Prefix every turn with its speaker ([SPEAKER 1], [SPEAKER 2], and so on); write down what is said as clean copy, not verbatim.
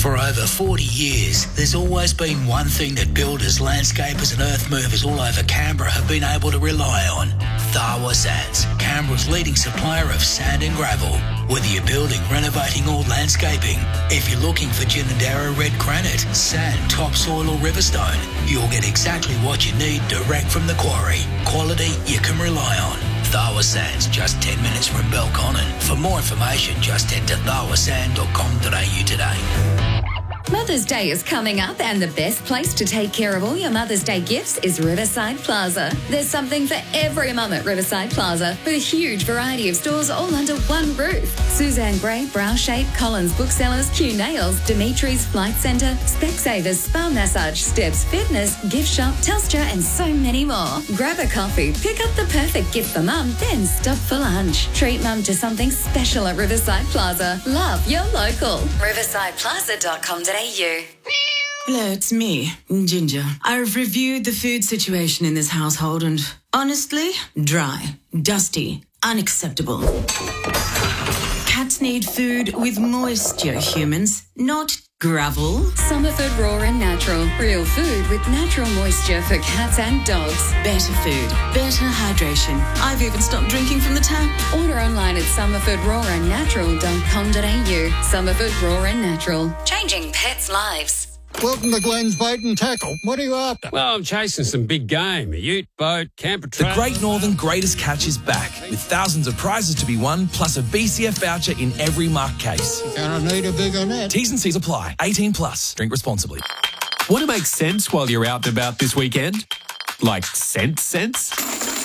[SPEAKER 1] For over 40 years, there's always been one thing that builders, landscapers and earth movers all over Canberra have been able to rely on. Tharwa Sands, Canberra's leading supplier of sand and gravel. Whether you're building, renovating or landscaping, if you're looking for Ginninderra red granite, sand, topsoil or riverstone, you'll get exactly what you need direct from the quarry. Quality you can rely on. Tharwa Sands, just 10 minutes from Belconnen. For more information, just head to tharwasand.com.au today.
[SPEAKER 2] Mother's Day is coming up and the best place to take care of all your Mother's Day gifts is Riverside Plaza. There's something for every mum at Riverside Plaza with a huge variety of stores all under one roof. Suzanne Gray, Brow Shape, Collins Booksellers, Q Nails, Dimitri's Flight Centre, Specsavers, Spa Massage, Steps Fitness, Gift Shop, Telstra and so many more. Grab a coffee, pick up the perfect gift for mum, then stop for lunch. Treat mum to something special at Riverside Plaza. Love your local. riversideplaza.com.au.
[SPEAKER 3] Hello, it's me, Ginger. I've reviewed the food situation in this household and, honestly, dry, dusty, unacceptable. Cats need food with moisture, humans, not gravel.
[SPEAKER 2] Summerford Raw and Natural. Real food with natural moisture for cats and dogs.
[SPEAKER 3] Better food, better hydration. I've even stopped drinking from the tap.
[SPEAKER 2] Order online at summerfordrawandnatural.com.au. Summerford Raw and Natural. Changing pets' lives.
[SPEAKER 4] Welcome to Glenn's Bait and Tackle. What are you after?
[SPEAKER 5] Well, I'm chasing some big game. A ute, boat, camper
[SPEAKER 6] The
[SPEAKER 5] trailer.
[SPEAKER 6] Great Northern Greatest Catch is back with thousands of prizes to be won, plus a BCF voucher in every marked case.
[SPEAKER 4] Gonna need a bigger net.
[SPEAKER 6] T's and C's apply. 18 plus. Drink responsibly.
[SPEAKER 7] Want to make sense while you're out and about this weekend? Like sense?